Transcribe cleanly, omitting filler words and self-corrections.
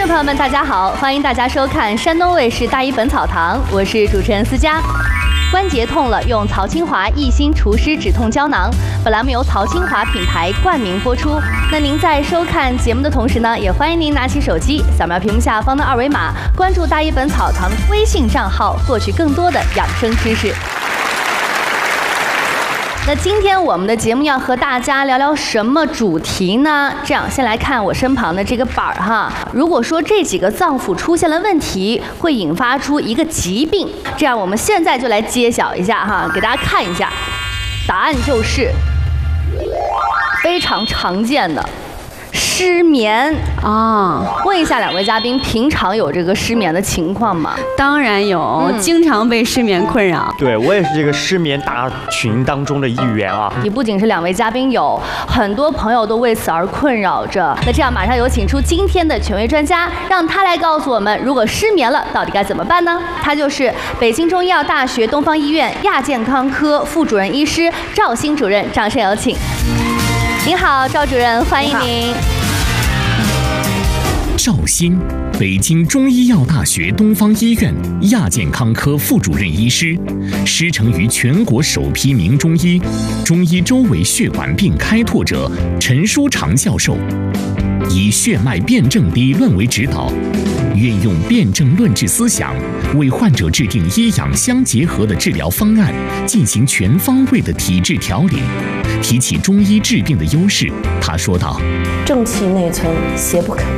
朋友们，大家好，欢迎大家收看山东卫视大医本草堂，我是主持人思佳。关节痛了，用曹清华益心除湿止痛胶囊。本栏目由曹清华品牌冠名播出。那您在收看节目的同时呢，也欢迎您拿起手机，扫描屏幕下方的二维码，关注大医本草堂微信账号，获取更多的养生知识。那今天我们的节目要和大家聊聊什么主题呢？这样，先来看我身旁的这个板儿哈。如果说这几个脏腑出现了问题，会引发出一个疾病，这样我们现在就来揭晓一下哈，给大家看一下，答案就是非常常见的失眠啊。问一下两位嘉宾，平常有这个失眠的情况吗？ 当然有，经常被失眠困扰。 对，我也是这个失眠大群当中的一员啊。 也不仅是两位嘉宾有，很多朋友都为此而困扰着。那这样，马上有请出今天的权威专家，让他来告诉我们，如果失眠了，到底该怎么办呢？他就是北京中医药大学东方医院亚健康科副主任医师赵鑫主任，掌声有请。您好，赵主任，欢迎您。 赵鑫，北京中医药大学东方医院亚健康科副主任医师，师承于全国首批名中医、中医周围血管病开拓者陈书长教授，以血脉辩证理论为指导，运用辩证论治思想，为患者制定医养相结合的治疗方案，进行全方位的体质调理。提起中医治病的优势，他说道：“ 正气内存，邪不可